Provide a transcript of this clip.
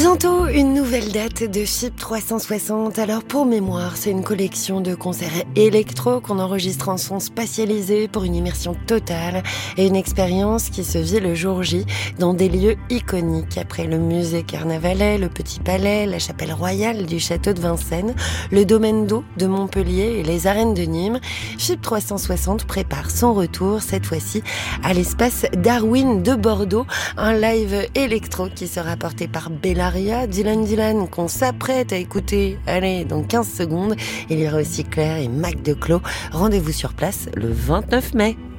Bientôt, une nouvelle date de FIP 360. Alors, pour mémoire, c'est une collection de concerts électro qu'on enregistre en son spatialisé pour une immersion totale et une expérience qui se vit le jour J dans des lieux iconiques. Après le musée Carnavalet, le Petit Palais, la chapelle royale du château de Vincennes, le domaine d'eau de Montpellier et les arènes de Nîmes, FIP 360 prépare son retour, cette fois-ci à l'espace Darwin de Bordeaux. Un live électro qui sera porté par Bellaria, Dylan qu'on s'apprête à écouter, allez, dans 15 secondes. Il y aura aussi Claire et Mac Declos. Rendez-vous sur place le 29 mai.